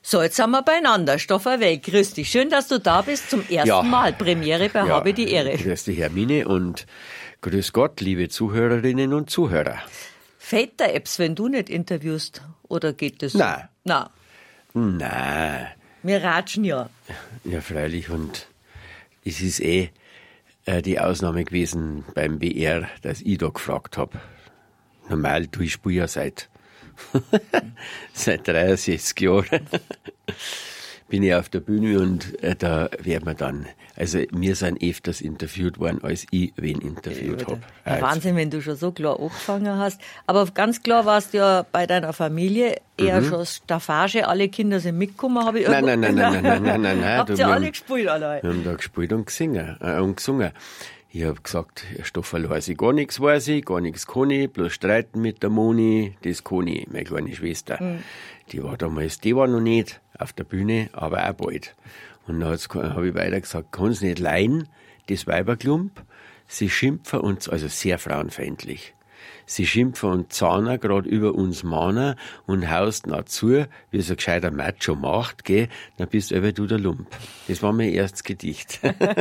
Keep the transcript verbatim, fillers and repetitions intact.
So, jetzt sind wir beieinander. Stoffer Weg, grüß dich. Schön, dass du da bist zum ersten Ja. Mal. Premiere bei Ja, Habe die Ehre. Grüß dich, Hermine, und grüß Gott, liebe Zuhörerinnen und Zuhörer. Fällt der Apps, wenn du nicht interviewst? Oder geht das? Nein. Na, Nein, wir ratschen ja. ja freilich, und es ist eh äh, die Ausnahme gewesen beim B R, dass ich da gefragt habe. Normal, du, ich spiele ja seit, seit dreiundsechzig Jahren. Bin ich auf der Bühne, und äh, da wird man dann, also wir sind öfters interviewt worden, als ich wen interviewt habe. Ja, Wahnsinn, wenn du schon so klar angefangen hast. Aber ganz klar warst du ja bei deiner Familie eher schon Staffage. Alle Kinder sind mitgekommen, habe ich Nein, irgendwo- nein, nein, nein, nein, nein, nein, nein. Habt Du, ihr wir alle haben- gespielt, alle? Wir haben da gespielt und gesungen. Äh, und gesungen. Ich hab gesagt, Herr Stofferl, weiß ich gar nichts, weiß ich, gar nichts kann ich, bloß streiten mit der Moni, das kann ich, meine kleine Schwester. Mhm. Die war damals, die war noch nicht auf der Bühne, aber auch bald. Und dann habe ich weiter gesagt, kann's nicht leihen, das Weiberklump, sie schimpfen uns, also sehr frauenfeindlich. Sie schimpfen und zahnen gerade über uns Männer und haust nach zu, wie so ein gescheiter Macho macht, gell, dann bist aber du der Lump. Das war mein erstes Gedicht.